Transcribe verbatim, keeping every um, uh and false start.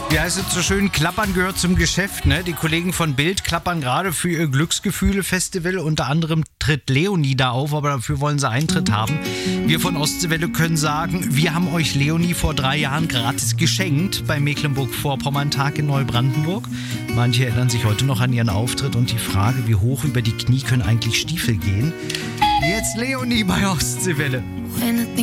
Ja, es ist so schön, Klappern gehört zum Geschäft, ne? Die Kollegen von Bild klappern gerade für ihr Glücksgefühle-Festival. Unter anderem tritt Leonie da auf, aber dafür wollen sie Eintritt haben. Wir von Ostseewelle können sagen, wir haben euch Leonie vor drei Jahren gratis geschenkt beim Mecklenburg-Vorpommern-Tag in Neubrandenburg. Manche erinnern sich heute noch an ihren Auftritt und die Frage, wie hoch über die Knie können eigentlich Stiefel gehen. Jetzt Leonie bei Ostseewelle.